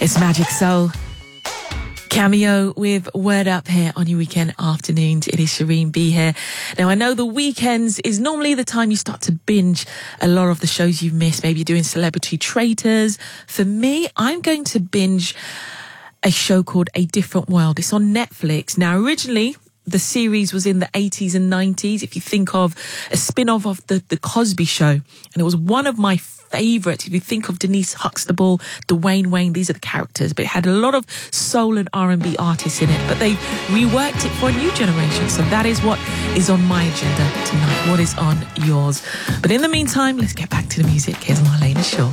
It's Magic Soul. Cameo with Word Up here on your weekend afternoons. It is Shireen B here. Now, I know the weekends is normally the time you start to binge a lot of the shows you've missed. Maybe you're doing Celebrity Traitors. For me, I'm going to binge a show called A Different World. It's on Netflix. Now, originally, the series was in the 80s and 90s. If you think of a spin-off of the Cosby Show, and it was one of my favourites. If you think of Denise Huxtable, Dwayne Wayne, these are the characters. But it had a lot of soul and R&B artists in it. But they reworked it for a new generation. So that is what is on my agenda tonight. What is on yours? But in the meantime, let's get back to the music. Here's Marlena Shaw.